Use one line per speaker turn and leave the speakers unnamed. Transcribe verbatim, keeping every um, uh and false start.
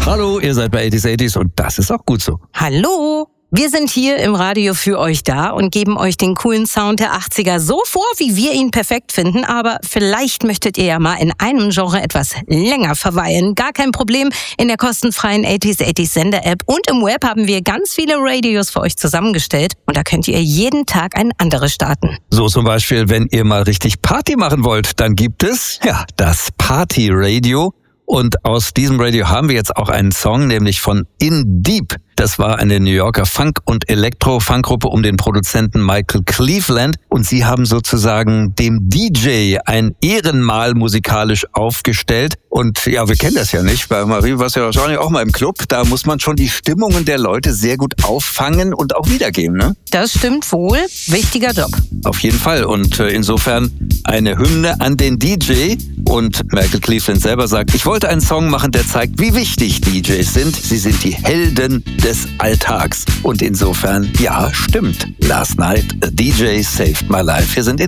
Hallo, ihr seid bei achtzig achtzig und das ist auch gut so.
Hallo, wir sind hier im Radio für euch da und geben euch den coolen Sound der achtziger so vor, wie wir ihn perfekt finden. Aber vielleicht möchtet ihr ja mal in einem Genre etwas länger verweilen. Gar kein Problem. In der kostenfreien achtzig achtzig Sender-App und im Web haben wir ganz viele Radios für euch zusammengestellt. Und da könnt ihr jeden Tag ein anderes starten.
So zum Beispiel, wenn ihr mal richtig Party machen wollt, dann gibt es, ja, das Party-Radio. Und aus diesem Radio haben wir jetzt auch einen Song, nämlich von In Deep. Das war eine New Yorker Funk- und Elektro-Funk-Gruppe um den Produzenten Michael Cleveland. Und sie haben sozusagen dem D J ein Ehrenmal musikalisch aufgestellt. Und ja, wir kennen das ja nicht. Bei Marie warst du ja wahrscheinlich auch mal im Club. Da muss man schon die Stimmungen der Leute sehr gut auffangen und auch wiedergeben, ne?
Das stimmt wohl. Wichtiger Job.
Auf jeden Fall. Und äh, insofern eine Hymne an den D J. Und Michael Cleveland selber sagt, ich wollte einen Song machen, der zeigt, wie wichtig D Js sind. Sie sind die Helden des Alltags. Und insofern, ja, stimmt. Last night, a D J saved my life. Wir sind in